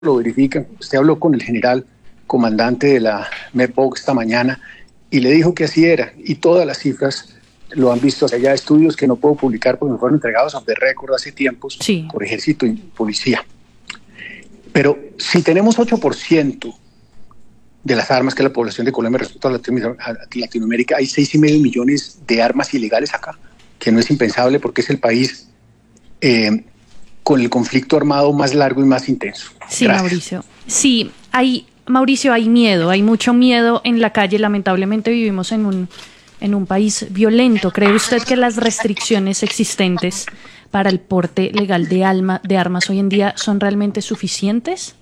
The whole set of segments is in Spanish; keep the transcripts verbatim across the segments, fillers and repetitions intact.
lo verifican. Usted habló con el general comandante de la Medboc esta mañana y le dijo que así era, y todas las cifras lo han visto. O sea, ya estudios que no puedo publicar porque me fueron entregados off the record hace tiempos sí. por ejército y policía. Pero si tenemos ocho por ciento de las armas que es la población de Colombia respecto a Latinoamérica, hay seis y medio millones de armas ilegales acá, que no es impensable porque es el país eh, con el conflicto armado más largo y más intenso. Sí, Gracias. Mauricio. Sí, hay, Mauricio, hay miedo, hay mucho miedo en la calle. Lamentablemente vivimos en un, en un país violento. ¿Cree usted que las restricciones existentes para el porte legal de, alma, de armas hoy en día son realmente suficientes?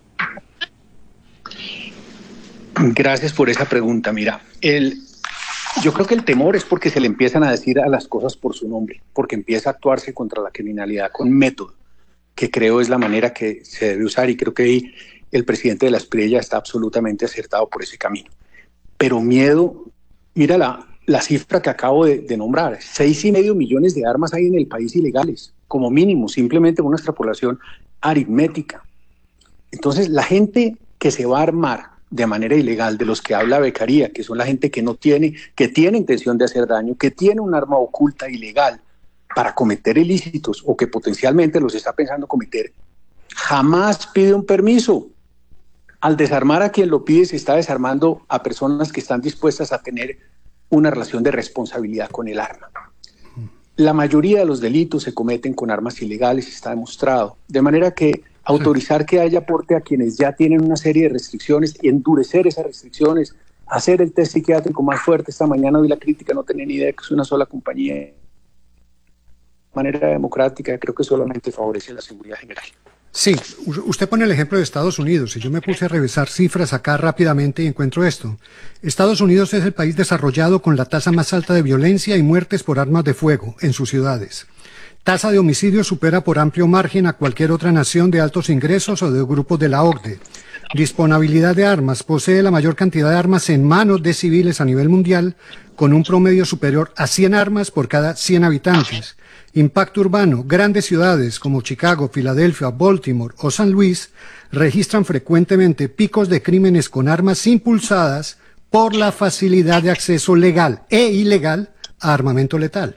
Gracias por esa pregunta. Mira, el, yo creo que el temor es porque se le empiezan a decir a las cosas por su nombre, porque empieza a actuarse contra la criminalidad con método, que creo es la manera que se debe usar, y creo que ahí el presidente de la Espriella está absolutamente acertado por ese camino. Pero miedo, mira la, la cifra que acabo de, de nombrar, seis y medio millones de armas hay en el país ilegales, como mínimo, simplemente con una extrapolación aritmética. Entonces, la gente que se va a armar de manera ilegal, de los que habla Beccaria, que son la gente que no tiene, que tiene intención de hacer daño, que tiene un arma oculta ilegal para cometer ilícitos o que potencialmente los está pensando cometer, jamás pide un permiso. Al desarmar a quien lo pide, se está desarmando a personas que están dispuestas a tener una relación de responsabilidad con el arma. La mayoría de los delitos se cometen con armas ilegales, está demostrado, de manera que autorizar que haya porte a quienes ya tienen una serie de restricciones y endurecer esas restricciones, hacer el test psiquiátrico más fuerte. Esta mañana vi la crítica, no tenía ni idea que es una sola compañía. De manera democrática, creo que solamente favorece la seguridad general. Sí, usted pone el ejemplo de Estados Unidos, y yo me puse a revisar cifras acá rápidamente y encuentro esto. Estados Unidos es el país desarrollado con la tasa más alta de violencia y muertes por armas de fuego en sus ciudades. Tasa de homicidios supera por amplio margen a cualquier otra nación de altos ingresos o de grupos de la O C D E. Disponibilidad de armas. Posee la mayor cantidad de armas en manos de civiles a nivel mundial, con un promedio superior a cien armas por cada cien habitantes. Impacto urbano. Grandes ciudades como Chicago, Filadelfia, Baltimore o San Luis registran frecuentemente picos de crímenes con armas impulsadas por la facilidad de acceso legal e ilegal a armamento letal.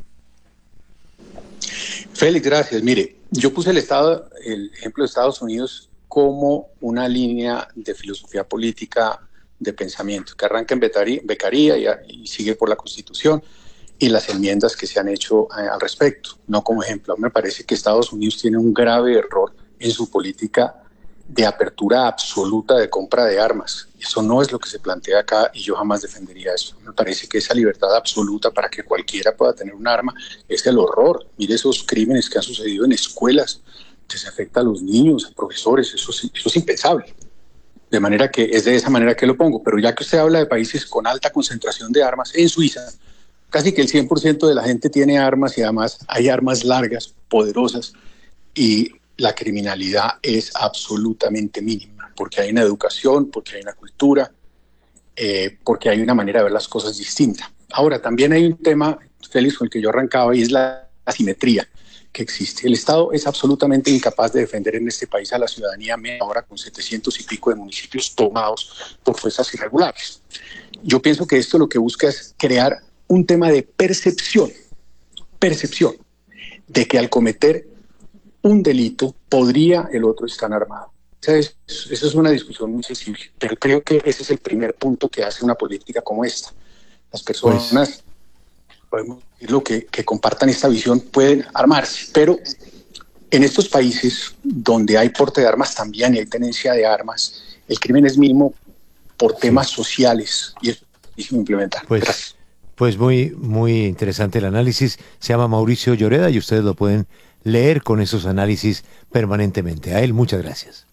Félix, gracias. Mire, yo puse el, estado, el ejemplo de Estados Unidos como una línea de filosofía política de pensamiento, que arranca en Beccaria y, y sigue por la Constitución y las enmiendas que se han hecho eh, al respecto, no como ejemplo. Me parece que Estados Unidos tiene un grave error en su política de apertura absoluta de compra de armas. Eso no es lo que se plantea acá y yo jamás defendería eso. Me parece que esa libertad absoluta para que cualquiera pueda tener un arma es el horror. Mire esos crímenes que han sucedido en escuelas, que se afecta a los niños, a profesores, eso, eso es impensable. De manera que es de esa manera que lo pongo. Pero ya que usted habla de países con alta concentración de armas, en Suiza casi que el cien por ciento de la gente tiene armas y además hay armas largas, poderosas, y la criminalidad es absolutamente mínima, porque hay una educación, porque hay una cultura, eh, porque hay una manera de ver las cosas distinta. Ahora, también hay un tema, Félix, con el que yo arrancaba, y es la asimetría que existe. El Estado es absolutamente incapaz de defender en este país a la ciudadanía, ahora con setecientos y pico de municipios tomados por fuerzas irregulares. Yo pienso que esto lo que busca es crear un tema de percepción, percepción, de que al cometer un delito podría el otro estar armado. Esa es, esa es una discusión muy sensible, pero creo que ese es el primer punto que hace una política como esta. Las personas, pues, podemos decirlo, que, que compartan esta visión pueden armarse, pero en estos países donde hay porte de armas también y hay tenencia de armas, el crimen es mínimo por temas sociales y es difícil implementar. Pues, Gracias. Pues muy, muy interesante el análisis. Se llama Mauricio Lloreda y ustedes lo pueden leer con esos análisis permanentemente. A él, muchas gracias.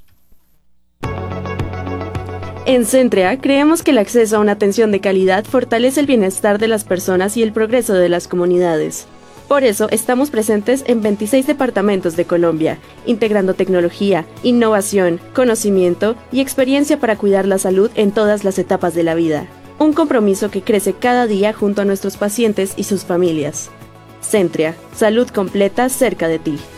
En Centrea, creemos que el acceso a una atención de calidad fortalece el bienestar de las personas y el progreso de las comunidades. Por eso, estamos presentes en veintiséis departamentos de Colombia, integrando tecnología, innovación, conocimiento y experiencia para cuidar la salud en todas las etapas de la vida. Un compromiso que crece cada día junto a nuestros pacientes y sus familias. Centrea, salud completa cerca de ti.